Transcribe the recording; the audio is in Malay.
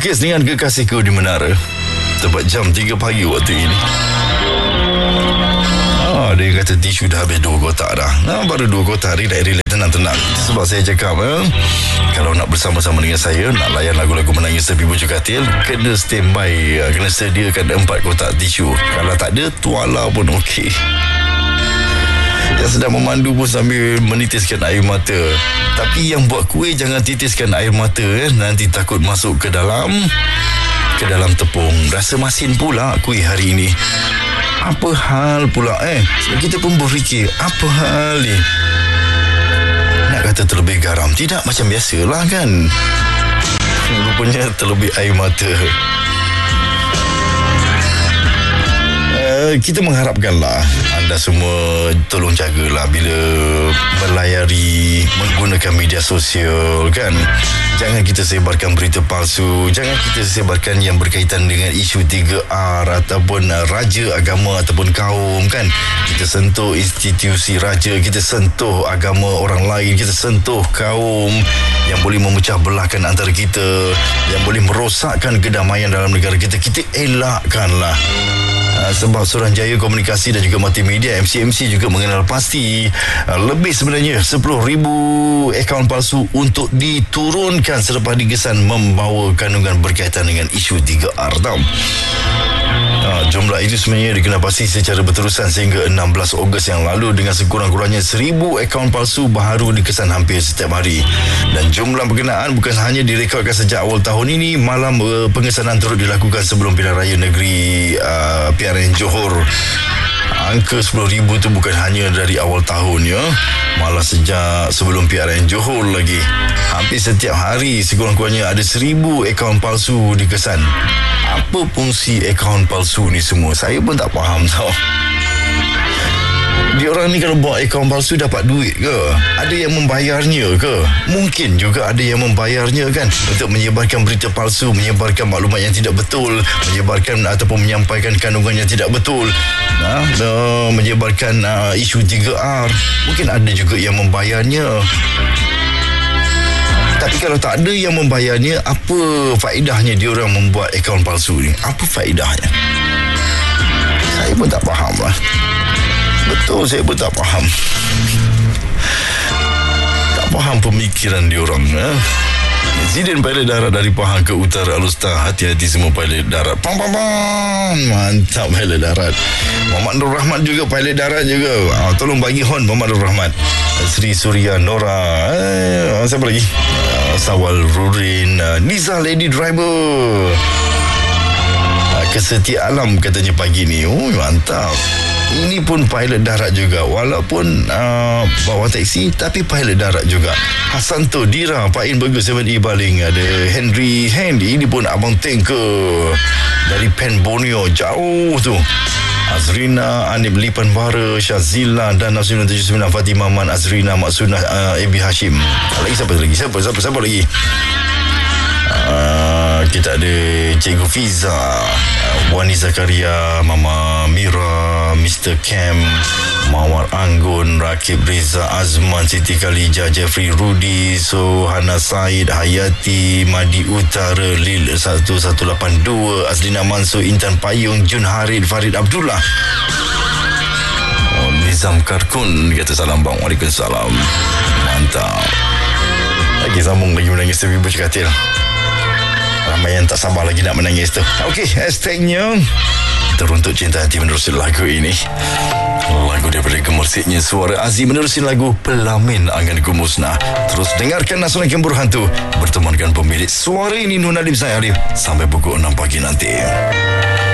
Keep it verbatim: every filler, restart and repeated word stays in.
Melukis dengan kekasihku di menara. Tepat jam tiga pagi waktu ini. Ah, dia kata tisu dah habis dua kotak dah. Nah, baru dua kotak, relax-relax, tenang-tenang. Itu sebab saya cakap, eh, kalau nak bersama-sama dengan saya, nak layan lagu-lagu menangis tepi bujuk katil, kena standby, kena sediakan empat kotak tisu. Kalau tak ada, tuala pun okey. Yang sedang memandu pun sambil menitiskan air mata. Tapi yang buat kuih jangan titiskan air mata, eh. Nanti takut masuk ke dalam Ke dalam tepung. Rasa masin pula kuih hari ini. Apa hal pula eh kita pun berfikir, apa hal ni? Nak kata terlebih garam, tidak, macam biasalah kan. Rupanya terlebih air mata. Kita mengharapkanlah anda semua tolong jagalah bila melayari, menggunakan media sosial kan. Jangan kita sebarkan berita palsu, jangan kita sebarkan yang berkaitan dengan isu tiga R ataupun raja, agama ataupun kaum kan. Kita sentuh institusi raja, kita sentuh agama orang lain, kita sentuh kaum yang boleh memecah belahkan antara kita, yang boleh merosakkan kedamaian dalam negara kita. Kita elakkanlah. Uh, sebab Suruhanjaya Komunikasi dan juga Multimedia M C M C juga mengenal pasti uh, lebih sebenarnya sepuluh ribu akaun palsu untuk diturunkan selepas digesan membawa kandungan berkaitan dengan isu tiga R tau. Uh, jumlah itu sebenarnya dikenal pasti secara berterusan sehingga enam belas Ogos yang lalu dengan sekurang-kurangnya seribu akaun palsu baharu dikesan hampir setiap hari. Dan jumlah berkenaan bukan hanya direkodkan sejak awal tahun ini, malam uh, pengesanan turut dilakukan sebelum pilihan raya negeri uh, P R N Johor. Angka sepuluh ribu tu bukan hanya dari awal tahun ya, malah sejak sebelum P R N Johor lagi. Hampir setiap hari sekurang-kurangnya ada seribu akaun palsu dikesan. Apa fungsi akaun palsu ni semua? Saya pun tak faham tau. Diorang ni kalau buat akaun palsu dapat duit ke? Ada yang membayarnya ke? Mungkin juga ada yang membayarnya kan, untuk menyebarkan berita palsu, menyebarkan maklumat yang tidak betul, menyebarkan ataupun menyampaikan kandungan yang tidak betul, nah, nah, menyebarkan uh, isu tiga R. Mungkin ada juga yang membayarnya. Tapi kalau tak ada yang membayarnya, apa faedahnya diorang membuat akaun palsu ni? Apa faedahnya? Saya pun tak faham lah. Betul, saya pun tak faham. Tak faham pemikiran diorang. Eh? Insiden pilot darat dari Pahang ke utara Alustar. Hati-hati semua pilot darat. Pam pam pam. Mantap pilot darat. Muhammad Nur Rahmat juga pilot darat juga. Ah, tolong bagi hon Muhammad Nur Rahmat. Sri Surya Nora. Eh, siapa lagi? Ah, Sawal Rurin. Ah, Niza Lady Driver. Ah, Kesetia Alam katanya pagi ni. Oh, mantap. Ini pun pilot darat juga. Walaupun uh, bawa teksi, tapi pilot darat juga. Hasanto Dira, Pak In Burger tujuh E Baling. Ada Henry Handy. Ini pun abang tanker dari Pen Borneo. Jauh tu. Azrina, Anib Lipan Bara, Syazila dan sembilan tujuh sembilan Fatimah Man, Azrina, Maksudna, uh, Ebi Hashim. Lagi siapa lagi? Siapa? Siapa? Siapa lagi? Uh, kita ada Cikgu Fiza, uh, Wani Zakaria, Mama Mira, Mister Cam, Mawar Anggun, Rakib Reza, Azman, Siti Khalijah, Jeffrey Rudi, Sohana Said, Hayati, Madi Utara, Lil satu satu lapan dua, Azlina Mansur, Intan Payung, Jun Harid, Farid Abdullah. Oh, Nizam Karkun kata salam bang. Waalaikumsalam. Mantap. Lagi sambung lagi menangis tapi bercakatil. Ramai yang tak sabar lagi nak menangis tu. Okey, hashtagnya teruntuk cinta hati menerusi lagu ini. Lagu daripada gemersiknya suara Aziz menerusi lagu Pelamin Angan Kumusnah. Terus dengarkan Nasional Kembur Hantu bertemankan pemilik suara ini Nur Nadim saya Alif sampai pukul enam pagi nanti.